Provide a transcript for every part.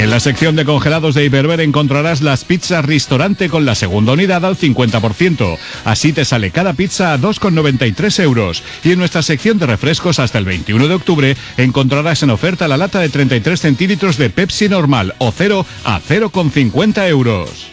En la sección de congelados de Hiperver encontrarás las pizzas Ristorante con la segunda unidad al 50%. Así te sale cada pizza a 2,93 euros. Y en nuestra sección de refrescos hasta el 21 de octubre encontrarás en oferta la lata de 33 centilitros de Pepsi normal o cero a 0,50 euros.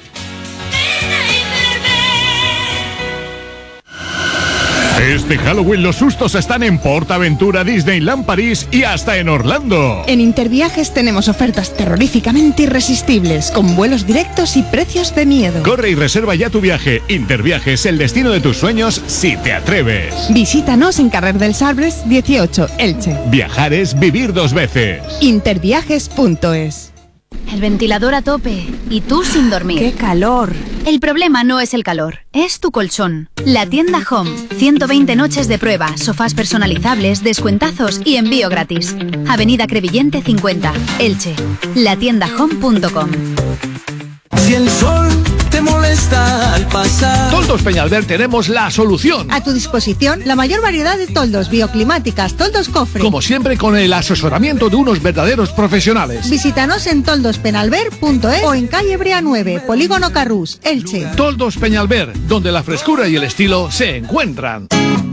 Este Halloween los sustos están en PortAventura, Disneyland París y hasta en Orlando. En Interviajes tenemos ofertas terroríficamente irresistibles, con vuelos directos y precios de miedo. Corre y reserva ya tu viaje. Interviajes, el destino de tus sueños, si te atreves. Visítanos en Carrer dels Arbres 18, Elche. Viajar es vivir dos veces. Interviajes.es. El ventilador a tope y tú sin dormir. ¡Qué calor! El problema no es el calor, es tu colchón. La tienda Home. 120 noches de prueba, sofás personalizables, descuentazos y envío gratis. Avenida Crevillente 50, Elche. Latiendahome.com. Si el sol te molesta al pasar. Toldos Peñalver tenemos la solución. A tu disposición la mayor variedad de toldos, bioclimáticas, toldos cofre. Como siempre, con el asesoramiento de unos verdaderos profesionales. Visítanos en toldospenalver.es o en calle Brea 9, Polígono Carrús, Elche. Toldos Peñalver, donde la frescura y el estilo se encuentran.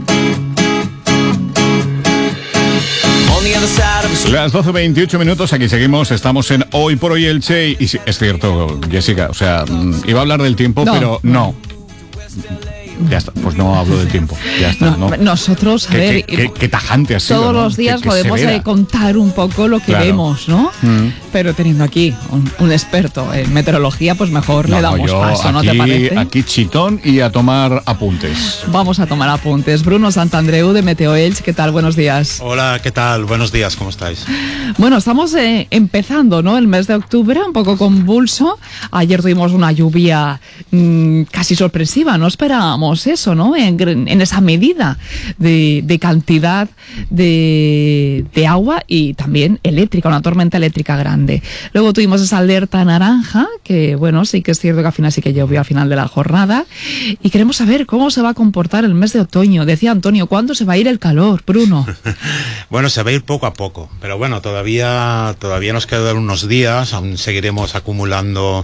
Las 12:28 minutos, aquí seguimos, estamos en Hoy por Hoy Elche y sí, es cierto, Jessica, o sea, iba a hablar del tiempo, pero no. Ya está, pues no hablo del tiempo. Ya está, no. Nosotros, a ver, qué tajante ha sido. Todos ¿no? los días qué podemos contar un poco lo que vemos, ¿no? Pero teniendo aquí un experto en meteorología, pues mejor le damos paso, ¿no te parece? Aquí chitón y a tomar apuntes. Vamos a tomar apuntes. Bruno Santandreu de Meteo Elche, ¿qué tal? Buenos días. Hola, ¿qué tal? Buenos días, ¿cómo estáis? Bueno, estamos empezando, ¿no? El mes de octubre, un poco convulso. Ayer tuvimos una lluvia casi sorpresiva, no esperábamos eso, ¿no? En esa medida de cantidad de agua y también eléctrica, una tormenta eléctrica grande. Luego tuvimos esa alerta naranja, que bueno, sí que es cierto que al final sí que llovió al final de la jornada. Y queremos saber cómo se va a comportar el mes de otoño. Decía Antonio, ¿cuándo se va a ir el calor, Bruno? Bueno, se va a ir poco a poco, pero bueno, todavía nos quedan unos días, aún seguiremos acumulando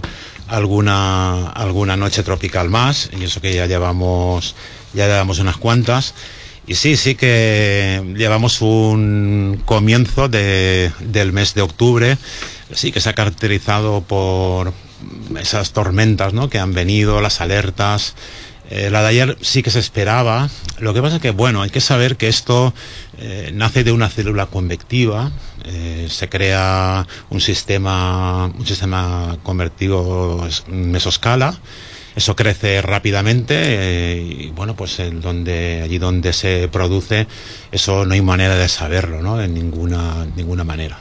alguna noche tropical más, y eso que ya llevamos unas cuantas. Y sí que llevamos un comienzo del mes de octubre, sí que se ha caracterizado por esas tormentas, ¿no?, que han venido, las alertas. La de ayer sí que se esperaba. Lo que pasa es que, bueno, hay que saber que esto nace de una célula convectiva. Se crea un sistema convertido en mesoscala. Eso crece rápidamente y bueno, pues allí donde se produce, eso no hay manera de saberlo, ¿no?, de ninguna manera.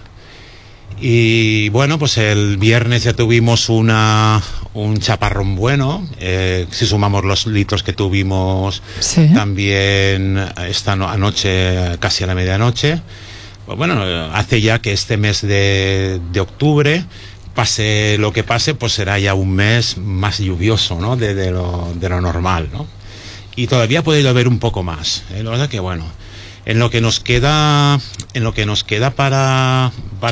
Y bueno, pues el viernes ya tuvimos un chaparrón bueno, si sumamos los litros que tuvimos también esta anoche, casi a la medianoche. Pues bueno, hace ya que este mes de octubre, pase lo que pase, pues será ya un mes más lluvioso, ¿no?, de lo normal, ¿no? Y todavía puede llover un poco más, ¿eh? La verdad que bueno, en lo que nos queda para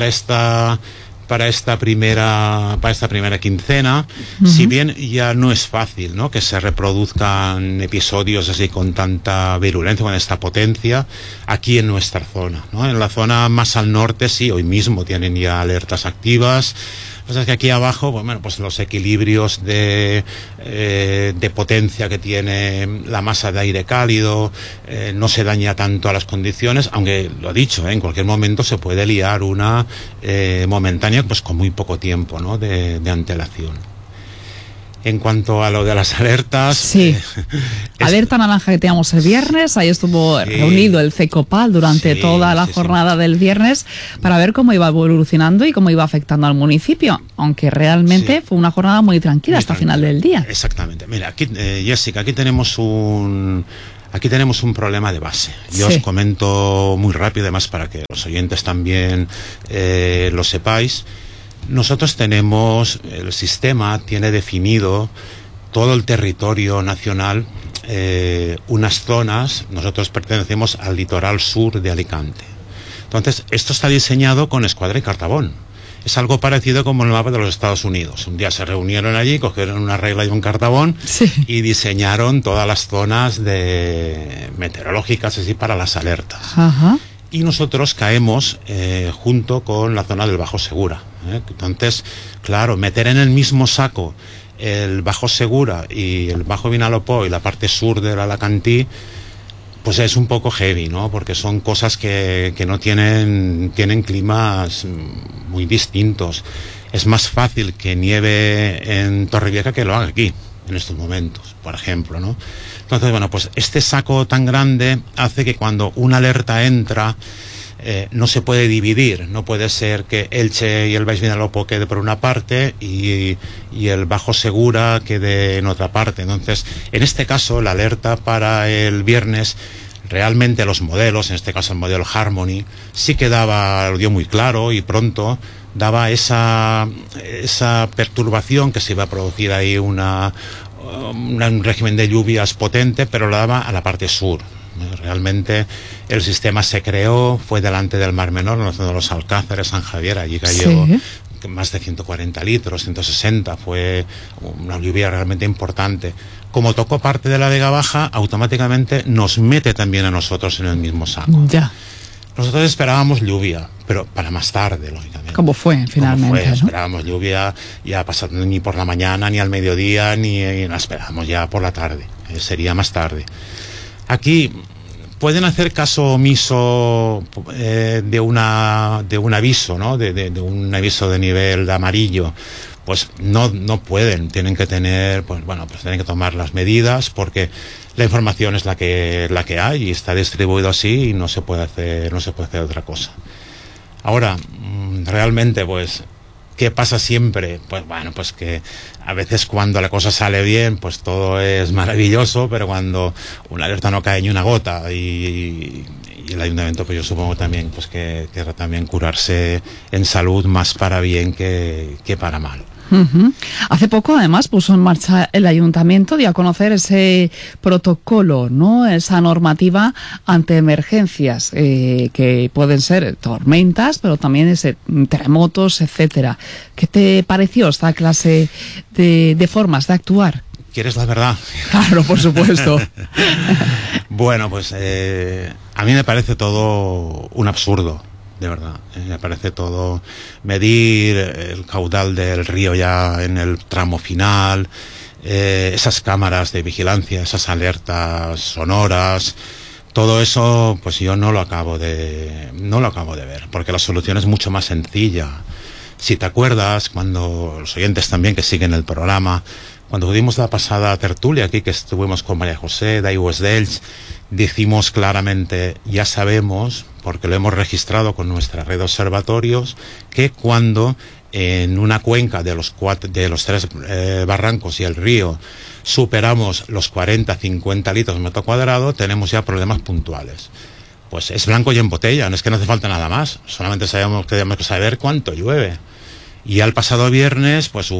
esta primera quincena, si bien ya no es fácil, ¿no?, que se reproduzcan episodios así con tanta virulencia, con esta potencia, aquí en nuestra zona, ¿no? En la zona más al norte sí, hoy mismo tienen ya alertas activas. O sea, que aquí abajo, bueno, pues los equilibrios de potencia que tiene la masa de aire cálido, no se daña tanto a las condiciones, aunque lo dicho, en cualquier momento se puede liar una momentánea, pues con muy poco tiempo, ¿no?, de antelación. En cuanto a lo de las alertas... Sí, alerta naranja que teníamos el viernes, ahí estuvo reunido el CECOPAL durante toda la jornada del viernes para ver cómo iba evolucionando y cómo iba afectando al municipio, aunque realmente fue una jornada muy tranquila hasta final del día. Exactamente. Mira, aquí, Jessica, aquí tenemos un problema de base. Yo os comento muy rápido, además para que los oyentes también lo sepáis. Nosotros el sistema tiene definido todo el territorio nacional, unas zonas. Nosotros pertenecemos al litoral sur de Alicante. Entonces, esto está diseñado con escuadra y cartabón. es algo parecido como el mapa de los Estados Unidos. Un día se reunieron allí, cogieron una regla y un cartabón y diseñaron todas las zonas meteorológicas así para las alertas. Ajá. Y nosotros caemos junto con la zona del Bajo Segura. Entonces, claro, meter en el mismo saco el Bajo Segura y el Bajo Vinalopó y la parte sur del Alacantí, pues es un poco heavy, ¿no? Porque son cosas que no tienen climas muy distintos. Es más fácil que nieve en Torrevieja que lo haga aquí, en estos momentos, por ejemplo, ¿no? Entonces, bueno, pues este saco tan grande hace que cuando una alerta entra, no se puede dividir. No puede ser que Elche y el Baix Vinalopó quede por una parte y el Bajo Segura quede en otra parte. Entonces, en este caso, la alerta para el viernes, realmente los modelos, en este caso el modelo Harmony, sí que lo dio muy claro y pronto daba esa perturbación que se iba a producir ahí un régimen de lluvias potente, pero lo daba a la parte sur. Realmente el sistema se creó, fue delante del Mar Menor, en la zona de los Alcázares, San Javier, allí cayó más de 140 litros, 160, fue una lluvia realmente importante. Como tocó parte de la Vega Baja, automáticamente nos mete también a nosotros en el mismo saco. Ya. Nosotros esperábamos lluvia, pero para más tarde, lógicamente. ¿Cómo fue finalmente? ¿No? Esperábamos lluvia ya pasando ni por la mañana, ni al mediodía, ni la esperábamos ya por la tarde. Sería más tarde. Aquí pueden hacer caso omiso de un aviso, ¿no? De un aviso de nivel de amarillo. Pues no pueden, tienen que tener, tienen que tomar las medidas, porque la información es la que hay y está distribuido así y no se puede hacer otra cosa. Ahora, realmente, pues, ¿qué pasa siempre? Pues que a veces cuando la cosa sale bien, pues todo es maravilloso, pero cuando una alerta no cae ni una gota y el ayuntamiento, pues yo supongo también pues que querrá también curarse en salud, más para bien que para mal. Uh-huh. Hace poco, además, puso en marcha el ayuntamiento, dio a conocer ese protocolo, ¿no? Esa normativa ante emergencias, que pueden ser tormentas, pero también terremotos, etcétera. ¿Qué te pareció esta clase de formas de actuar? ¿Quieres la verdad? Claro, por supuesto. Bueno, pues a mí me parece todo un absurdo. De verdad, me parece todo medir el caudal del río ya en el tramo final, esas cámaras de vigilancia, esas alertas sonoras, todo eso, pues yo no lo acabo de ver, porque la solución es mucho más sencilla. Si te acuerdas, cuando los oyentes también que siguen el programa, cuando tuvimos la pasada tertulia aquí, que estuvimos con María José de Aigües d'Elx, decimos claramente, ya sabemos, porque lo hemos registrado con nuestra red de observatorios, que cuando en una cuenca de los 3 barrancos y el río superamos los 40-50 litros metro cuadrado, tenemos ya problemas puntuales. Pues es blanco y en botella, no es que no hace falta nada más, solamente tenemos que saber cuánto llueve. Y al pasado viernes, pues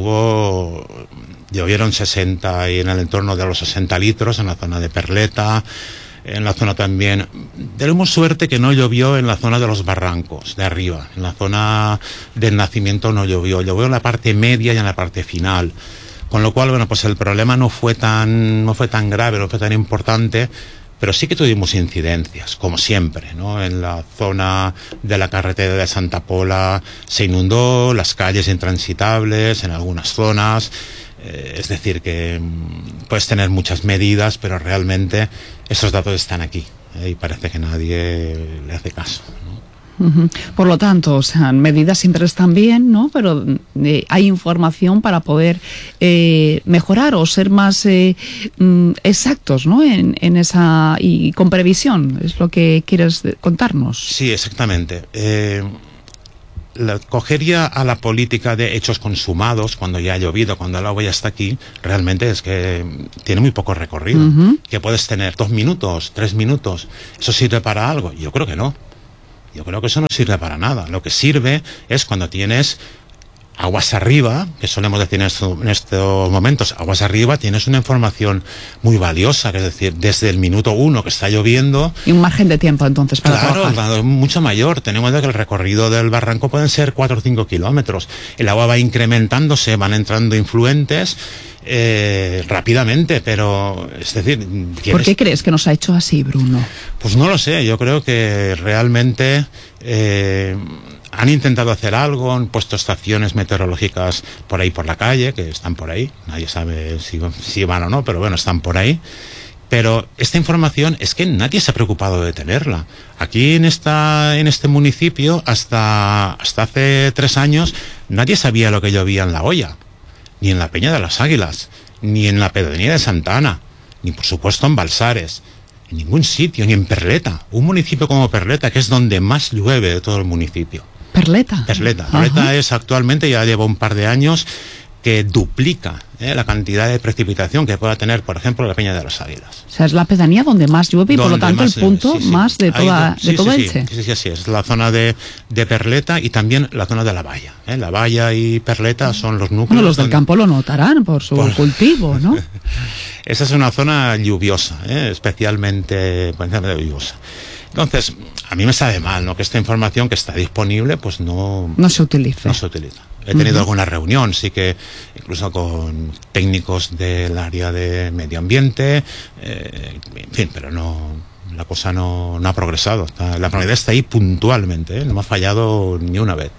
llovieron 60 y en el entorno de los 60 litros en la zona de Perleta, en la zona también. Tenemos suerte que no llovió en la zona de los barrancos, de arriba. En la zona del nacimiento no llovió en la parte media y en la parte final. Con lo cual, pues el problema no fue tan grave, no fue tan importante, pero sí que tuvimos incidencias, como siempre, ¿no? En la zona de la carretera de Santa Pola se inundó, las calles intransitables en algunas zonas. Es decir, que puedes tener muchas medidas, pero realmente esos datos están aquí, y parece que nadie le hace caso, ¿no? Uh-huh. Por lo tanto, o sea, medidas siempre están bien, ¿no? Pero hay información para poder mejorar o ser más exactos, ¿no? En esa, y con previsión, es lo que quieres contarnos. Sí, exactamente. Cogería a la política de hechos consumados cuando ya ha llovido, cuando el agua ya está aquí, realmente es que tiene muy poco recorrido. Uh-huh. Que puedes tener 2 minutos, 3 minutos, ¿eso sirve para algo? Yo creo que no. Yo creo que eso no sirve para nada. Lo que sirve es cuando tienes aguas arriba, que solemos decir en estos momentos, aguas arriba tienes una información muy valiosa, que es decir, desde el minuto 1 que está lloviendo... Y un margen de tiempo entonces para trabajar. Claro, mucho mayor. Tenemos en cuenta que el recorrido del barranco pueden ser 4 o 5 kilómetros. El agua va incrementándose, van entrando influentes rápidamente, pero es decir... ¿Por qué crees que nos ha hecho así, Bruno? Pues no lo sé, yo creo que realmente... han intentado hacer algo, han puesto estaciones meteorológicas por ahí por la calle, que están por ahí, nadie sabe si van o no, pero bueno, están por ahí. Pero esta información es que nadie se ha preocupado de tenerla. Aquí en este municipio, hasta hace 3 años, nadie sabía lo que llovía en La Hoya, ni en la Peña de las Águilas, ni en la Pedronía de Santa Ana, ni por supuesto en Balsares. En ningún sitio, ni en Perleta. Un municipio como Perleta, que es donde más llueve de todo el municipio. Perleta. Perleta es actualmente, ya lleva un par de años, que duplica la cantidad de precipitación que pueda tener, por ejemplo, la Peña de las Águilas. O sea, es la pedanía donde más llueve y por lo tanto el punto más de todo Elche. Sí, es la zona de Perleta y también la zona de La Valla. La Valla y Perleta son los núcleos... Bueno, los del campo lo notarán por su cultivo, ¿no? Esa es una zona lluviosa, especialmente lluviosa. Entonces, a mí me sabe mal, ¿no?, que esta información que está disponible, pues no se utilice. No se utiliza. He tenido alguna reunión, sí que incluso con técnicos del área de medio ambiente, en fin, pero la cosa no ha progresado. La prioridad está ahí puntualmente, no me ha fallado ni una vez.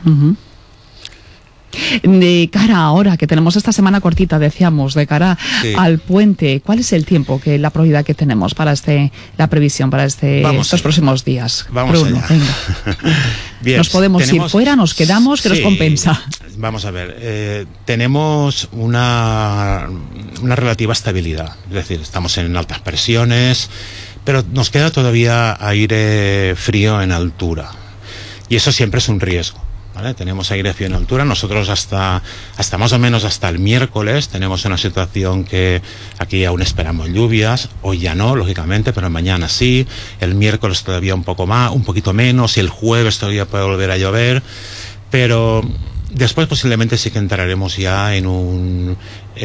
De cara ahora, que tenemos esta semana cortita, decíamos, de cara al puente, ¿cuál es el tiempo, la probabilidad que tenemos para la previsión para estos próximos días? Vamos Bruno, allá. Venga. Bien, nos podemos ir fuera, nos quedamos, ¿qué nos compensa? Vamos a ver, tenemos una relativa estabilidad, es decir, estamos en altas presiones, pero nos queda todavía aire frío en altura, y eso siempre es un riesgo. ¿Vale? Tenemos aire frío en altura. Nosotros hasta más o menos hasta el miércoles tenemos una situación que aquí aún esperamos lluvias. Hoy ya no, lógicamente, pero mañana sí. El miércoles todavía un poquito menos, y el jueves todavía puede volver a llover. Pero después posiblemente sí que entraremos ya en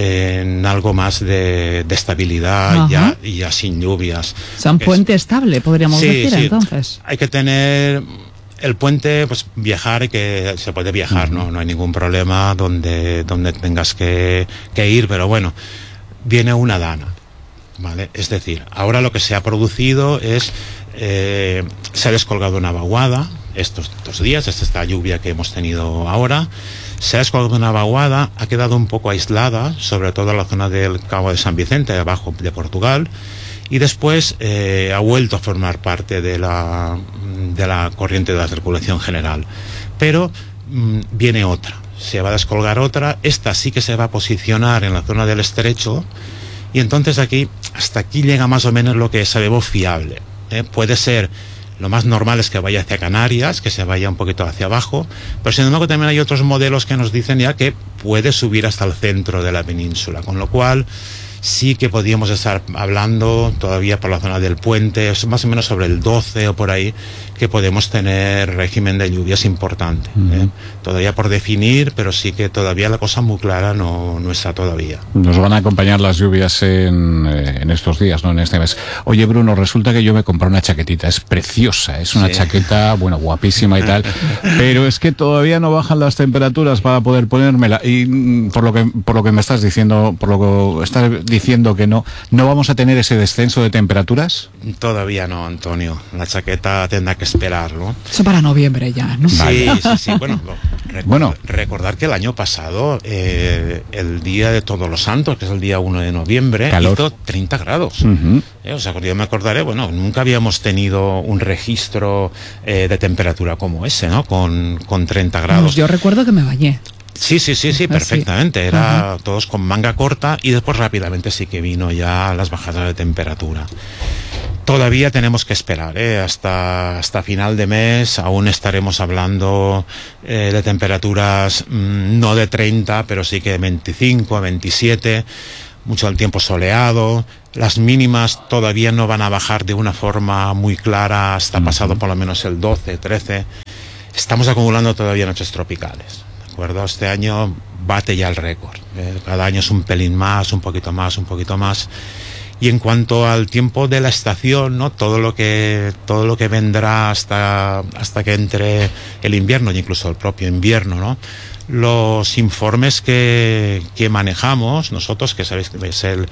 algo más de estabilidad, ya sin lluvias. O sea, un puente estable, podríamos decir, entonces. Hay que tener... El puente, pues viajar, que se puede viajar, no hay ningún problema donde tengas que ir, pero bueno, viene una dana, ¿vale? Es decir, ahora lo que se ha producido es, se ha descolgado una vaguada estos 2 días, esta lluvia que hemos tenido ahora, se ha descolgado una vaguada, ha quedado un poco aislada, sobre todo en la zona del Cabo de San Vicente, abajo de Portugal, y después ha vuelto a formar parte de la corriente de la circulación general. Pero viene otra, se va a descolgar otra, esta sí que se va a posicionar en la zona del estrecho, y entonces hasta aquí llega más o menos lo que sabemos fiable. Puede ser, lo más normal es que vaya hacia Canarias, que se vaya un poquito hacia abajo, pero sin embargo también hay otros modelos que nos dicen ya que puede subir hasta el centro de la península, con lo cual sí que podríamos estar hablando todavía por la zona del puente, más o menos sobre el 12 o por ahí, que podemos tener régimen de lluvias importante. Todavía por definir, pero sí que todavía la cosa muy clara no está todavía. Nos van a acompañar las lluvias en estos días, ¿no?, en este mes. Oye, Bruno, resulta que yo me compré una chaquetita, es preciosa, es una chaqueta, bueno, guapísima y tal, pero es que todavía no bajan las temperaturas para poder ponérmela, y por lo que me estás diciendo, por lo que estás diciendo que no vamos a tener ese descenso de temperaturas. Todavía no, Antonio, la chaqueta tendrá que esperarlo. Eso para noviembre ya, ¿no? Sí. Bueno, recordar que el año pasado, el día de Todos los Santos, que es el día 1 de noviembre, hizo 30 grados. O sea, yo me acordaré, nunca habíamos tenido un registro de temperatura como ese, ¿no? Con 30 grados. Pues yo recuerdo que me bañé. Sí, perfectamente. Era todos con manga corta, y después rápidamente sí que vino ya las bajadas de temperatura. Todavía tenemos que esperar, hasta final de mes aún estaremos hablando de temperaturas no de 30, pero sí que de 25, 27, mucho del tiempo soleado. Las mínimas todavía no van a bajar de una forma muy clara hasta pasado por lo menos el 12, 13. Estamos acumulando todavía noches tropicales. acuerdo? Este año bate ya el récord. Cada año es un pelín más, un poquito más, un poquito más. Y en cuanto al tiempo de la estación, ¿no? Todo lo que vendrá hasta que entre el invierno, e incluso el propio invierno, ¿no? Los informes que manejamos nosotros, que sabéis que es el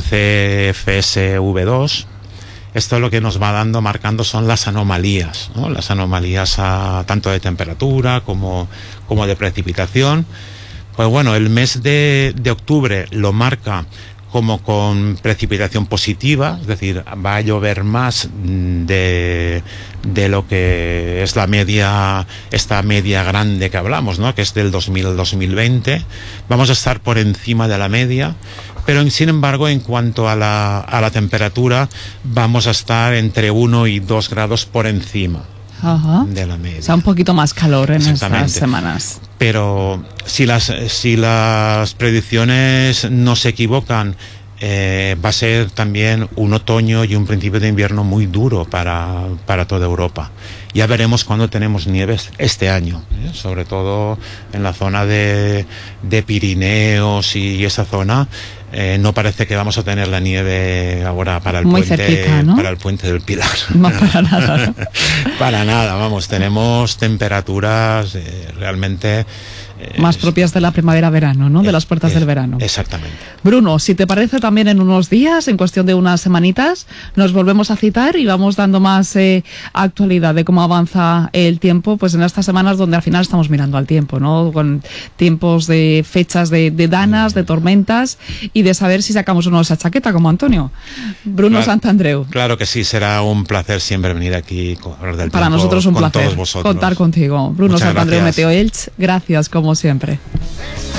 CFSV2, esto lo que nos va marcando son las anomalías, ¿no? Las anomalías tanto de temperatura como de precipitación. Pues bueno, el mes de octubre lo marca como con precipitación positiva, es decir, va a llover más de lo que es la media, esta media grande que hablamos, ¿no? Que es del 2000 al 2020. Vamos a estar por encima de la media, pero sin embargo, en cuanto a la temperatura, vamos a estar entre 1 y 2 grados por encima. Ajá. De la media. O sea, un poquito más calor en estas semanas. Pero si las predicciones no se equivocan, va a ser también un otoño y un principio de invierno muy duro para toda Europa. Ya veremos cuándo tenemos nieves este año, sobre todo en la zona de Pirineos y esa zona. No parece que vamos a tener la nieve ahora para el muy puente cerquita, ¿no? Para el puente del Pilar. No, para nada, ¿no? Para nada, vamos, tenemos temperaturas realmente más propias de la primavera-verano, ¿no? De las puertas del verano. Exactamente. Bruno, si te parece, también en unos días, en cuestión de unas semanitas, nos volvemos a citar y vamos dando más actualidad de cómo avanza el tiempo, pues en estas semanas donde al final estamos mirando al tiempo, ¿no? Con tiempos de fechas de danas, de tormentas y de saber si sacamos o no esa chaqueta, como Antonio. Bruno Santandreu. Claro que sí, será un placer siempre venir aquí a hablar del Para tiempo nosotros un con placer todos vosotros. Contar contigo. Bruno Santandreu, Meteo Elch, gracias como siempre.